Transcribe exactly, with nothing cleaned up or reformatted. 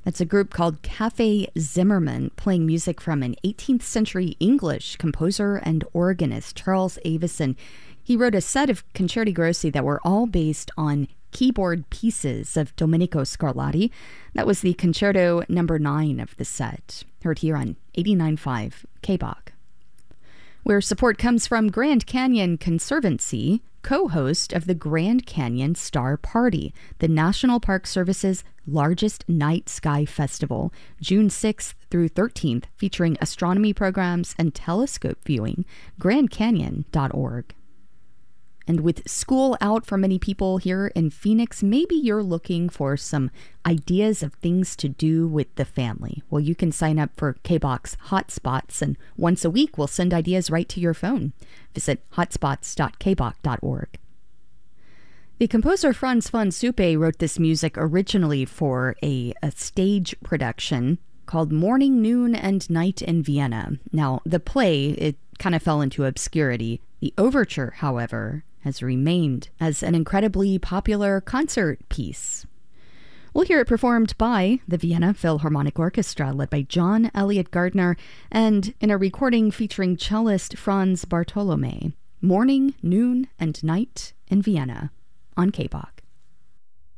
That's a group called Cafe Zimmerman, playing music from an eighteenth century English composer and organist, Charles Avison. He wrote a set of concerti grossi that were all based on keyboard pieces of Domenico Scarlatti. That was the concerto number nine of the set, heard here on eighty-nine point five K B O C. Where support comes from Grand Canyon Conservancy, co-host of the Grand Canyon Star Party, the National Park Service's largest night sky festival, June sixth through thirteenth, featuring astronomy programs and telescope viewing, grand canyon dot org. And with school out for many people here in Phoenix, maybe you're looking for some ideas of things to do with the family. Well, you can sign up for K B O C's Hotspots, and once a week we'll send ideas right to your phone. Visit hotspots dot k b o c dot org. The composer Franz von Suppe wrote this music originally for a, a stage production called Morning, Noon, and Night in Vienna. Now, the play, it kind of fell into obscurity. The overture, however, has remained as an incredibly popular concert piece. We'll hear it performed by the Vienna Philharmonic Orchestra, led by John Elliott Gardner, and in a recording featuring cellist Franz Bartolome. Morning, Noon, and Night in Vienna on K B O C.